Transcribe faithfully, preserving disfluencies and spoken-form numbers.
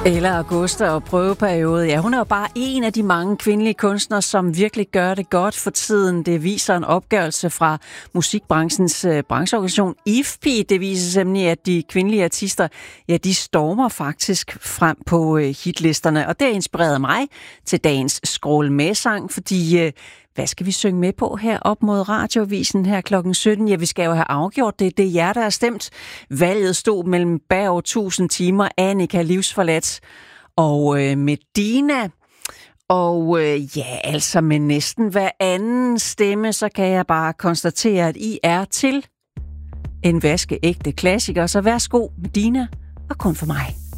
Eller Augusta og prøveperiode. Ja, hun er jo bare en af de mange kvindelige kunstnere, som virkelig gør det godt for tiden. Det viser en opgørelse fra musikbranchens uh, brancheorganisation I F P I. Det viser simpelthen, at de kvindelige artister, ja, de stormer faktisk frem på uh, hitlisterne. Og det har inspireret mig til dagens Skrål med-sang, fordi uh, hvad skal vi synge med på her op mod Radioavisen her klokken sytten? Ja, vi skal jo have afgjort det. Det er jer, der har stemt. Valget stod mellem Berg tusind timer, Annika livsforladt og øh, Medina. Og øh, ja, altså med næsten hver anden stemme, så kan jeg bare konstatere, at I er til en vaskeægte klassiker. Så værsgo, Medina, og kun for mig.